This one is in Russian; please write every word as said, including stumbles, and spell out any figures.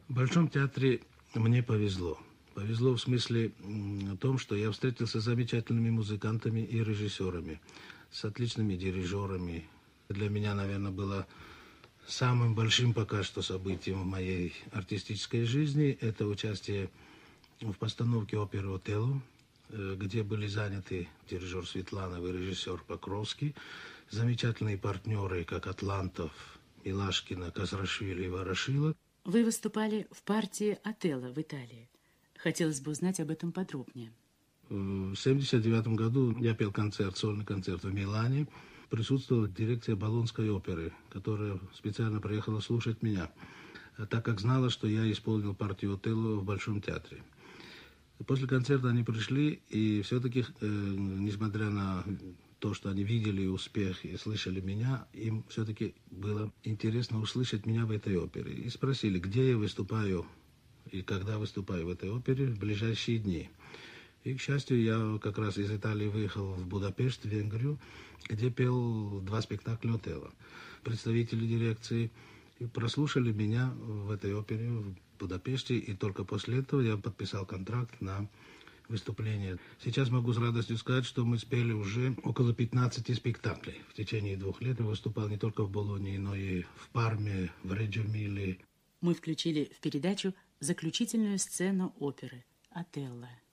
В Большом театре мне повезло. Повезло в смысле том, что я встретился с замечательными музыкантами и режиссерами, с отличными дирижерами. Для меня, наверное, было самым большим пока что событием в моей артистической жизни это участие в постановке оперы «Отелло», где были заняты дирижер Светланов и режиссер Покровский, замечательные партнеры, как Атлантов, Милашкина, Казрашвили и Ворошилов. Вы выступали в партии «Отелло» в Италии. Хотелось бы узнать об этом подробнее. В семьдесят девятом году я пел концерт, сольный концерт в Милане. Присутствовала дирекция Болонской оперы, которая специально приехала слушать меня, так как знала, что я исполнил партию «Отелло» в Большом театре. После концерта они пришли, и все-таки, э, несмотря на то, что они видели успех и слышали меня, им все-таки было интересно услышать меня в этой опере. И спросили, где я выступаю и когда выступаю в этой опере в ближайшие дни. И, к счастью, я как раз из Италии выехал в Будапешт, в Венгрию, где пел два спектакля «Отелло». Представители дирекции прослушали меня в этой опере в Будапеште, и только после этого я подписал контракт на выступление. Сейчас могу с радостью сказать, что мы спели уже около пятнадцати спектаклей. В течение двух лет я выступал не только в Болонии, но и в Парме, в Реджо Эмилии. Мы включили в передачу заключительную сцену оперы «Отелло».